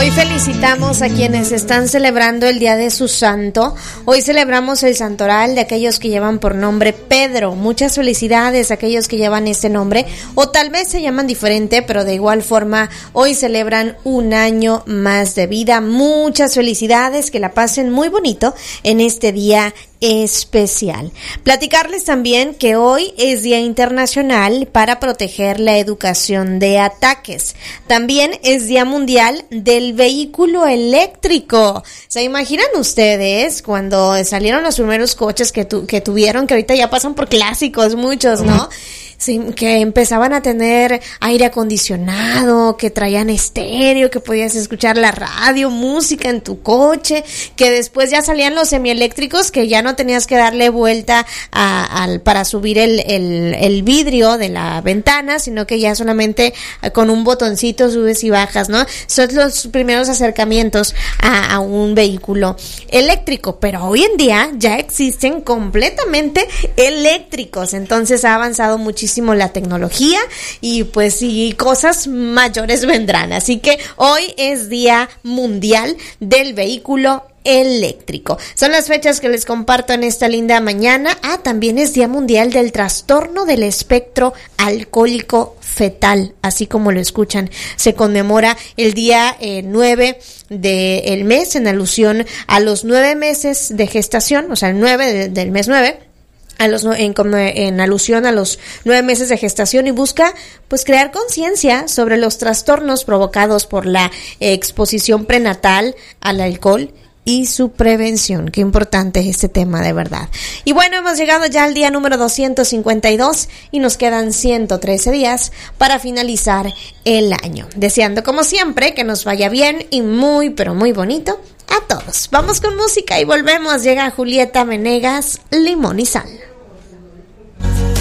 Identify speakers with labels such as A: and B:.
A: Hoy felicitamos a quienes están celebrando el día de su santo. Hoy celebramos el santoral de aquellos que llevan por nombre Pedro. Muchas felicidades a aquellos que llevan este nombre, o tal vez se llaman diferente, pero de igual forma hoy celebran un año más de vida. Muchas felicidades, que la pasen muy bonito en este día especial. Platicarles también que hoy es Día Internacional para proteger la educación de ataques. También es Día Mundial del Vehículo Eléctrico. ¿Se imaginan ustedes cuando salieron los primeros coches que tuvieron, que ahorita ya pasan por clásicos muchos, ¿no? Sí, que empezaban a tener aire acondicionado, que traían estéreo, que podías escuchar la radio, música en tu coche, que después ya salían los semieléctricos, que ya no tenías que darle vuelta para subir el vidrio de la ventana, sino que ya solamente con un botoncito subes y bajas, ¿no? Son los primeros acercamientos a un vehículo eléctrico, pero hoy en día ya existen completamente eléctricos, entonces ha avanzado muchísimo la tecnología y pues sí, cosas mayores vendrán. Así que hoy es Día Mundial del Vehículo Eléctrico. Son las fechas que les comparto en esta linda mañana. También es Día Mundial del Trastorno del Espectro Alcohólico Fetal, así como lo escuchan. Se conmemora el día 9 del mes en alusión a los 9 meses de gestación, o sea, el 9 del mes 9. En alusión a los 9 meses de gestación, y busca pues crear conciencia sobre los trastornos provocados por la exposición prenatal al alcohol y su prevención. Qué importante es este tema, de verdad. Y bueno, hemos llegado ya al día número 252 y nos quedan 113 días para finalizar el año. Deseando, como siempre, que nos vaya bien y muy, pero muy bonito a todos. Vamos con música y volvemos. Llega Julieta Venegas, Limón y Sal.